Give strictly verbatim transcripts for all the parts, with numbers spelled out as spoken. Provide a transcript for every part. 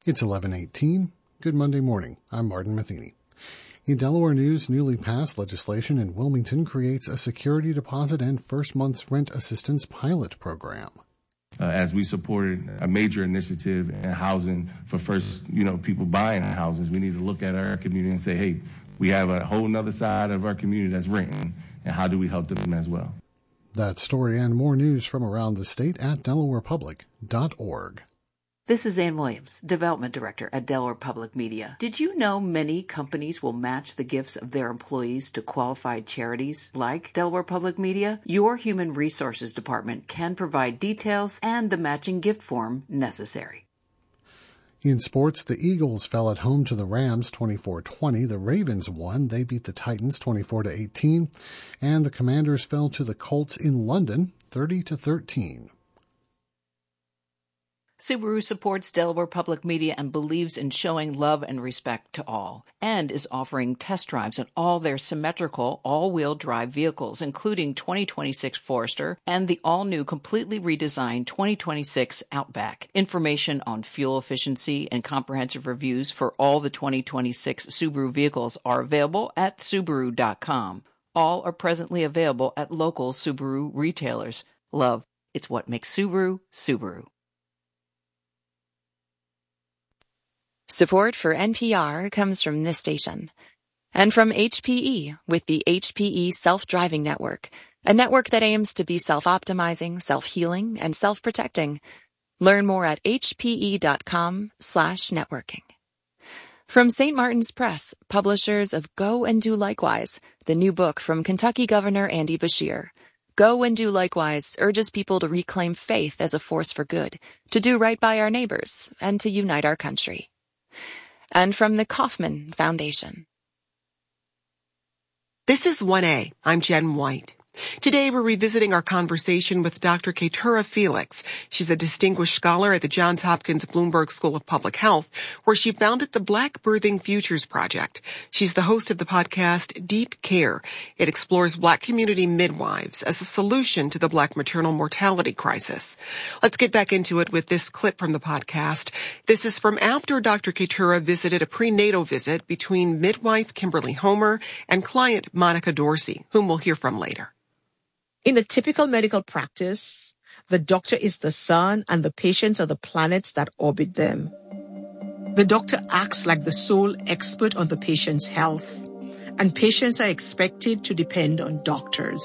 It's eleven eighteen. Good Monday morning. I'm Martin Matheny. In Delaware news, newly passed legislation in Wilmington creates a security deposit and first month's rent assistance pilot program. Uh, as we supported a major initiative in housing for first, you know, people buying houses, we need to look at our community and say, hey, we have a whole nother side of our community that's renting, and how do we help them as well? That story and more news from around the state at delaware public dot org. This is Ann Williams, Development Director at Delaware Public Media. Did you know many companies will match the gifts of their employees to qualified charities like Delaware Public Media? Your Human Resources Department can provide details and the matching gift form necessary. In sports, the Eagles fell at home to the Rams twenty-four twenty. The Ravens won. They beat the Titans twenty-four to eighteen. And the Commanders fell to the Colts in London thirty to thirteen. Subaru supports Delaware Public Media and believes in showing love and respect to all, and is offering test drives on all their symmetrical all-wheel drive vehicles, including twenty twenty-six Forester and the all-new completely redesigned twenty twenty-six Outback. Information on fuel efficiency and comprehensive reviews for all the twenty twenty-six Subaru vehicles are available at Subaru dot com. All are presently available at local Subaru retailers. Love, it's what makes Subaru, Subaru. Support for N P R comes from this station and from H P E with the H P E Self-Driving Network, a network that aims to be self-optimizing, self-healing, and self-protecting. Learn more at hpe.com slash networking. From Saint Martin's Press, publishers of Go and Do Likewise, the new book from Kentucky Governor Andy Beshear. Go and Do Likewise urges people to reclaim faith as a force for good, to do right by our neighbors, and to unite our country. And from the Kauffman Foundation. This is one A. I'm Jen White. Today we're revisiting our conversation with Doctor Keturah Felix. She's a distinguished scholar at the Johns Hopkins Bloomberg School of Public Health, where she founded the Black Birthing Futures Project. She's the host of the podcast Deep Care. It explores Black community midwives as a solution to the Black maternal mortality crisis. Let's get back into it with this clip from the podcast. This is from after Doctor Keturah visited a prenatal visit between midwife Kimberly Homer and client Monica Dorsey, whom we'll hear from later. In a typical medical practice, the doctor is the sun and the patients are the planets that orbit them. The doctor acts like the sole expert on the patient's health, and patients are expected to depend on doctors.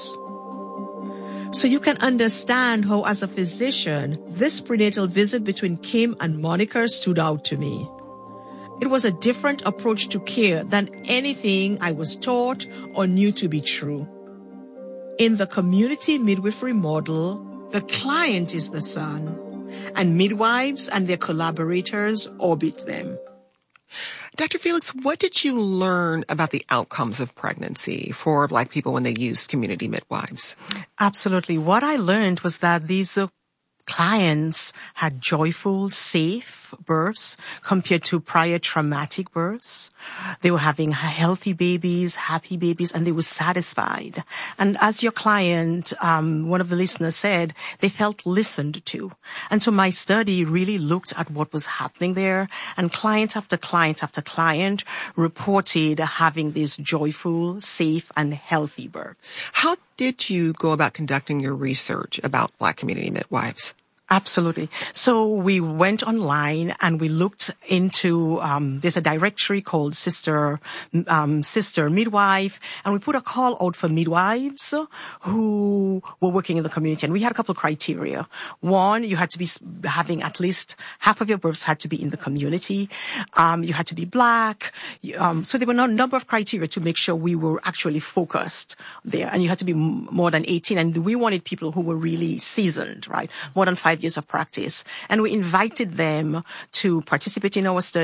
So you can understand how, as a physician, this prenatal visit between Kim and Monica stood out to me. It was a different approach to care than anything I was taught or knew to be true. In the community midwifery model, the client is the sun, and midwives and their collaborators orbit them. Doctor Felix, what did you learn about the outcomes of pregnancy for Black people when they used community midwives? Absolutely. What I learned was that these uh, clients had joyful, safe births compared to prior traumatic births. They were having healthy babies, happy babies, and they were satisfied. And as your client, um, one of the listeners said, they felt listened to. And so my study really looked at what was happening there, and client after client after client reported having these joyful, safe, and healthy births. How did you go about conducting your research about Black community midwives? Absolutely. So we went online and we looked into, um, there's a directory called Sister, um, Sister Midwife, and we put a call out for midwives who were working in the community. And we had a couple of criteria. One, you had to be having at least half of your births had to be in the community. Um, you had to be Black. Um, so there were a number of criteria to make sure we were actually focused there. And you had to be more than eighteen. And we wanted people who were really seasoned, right? More than five years of practice. And we invited them to participate in our study.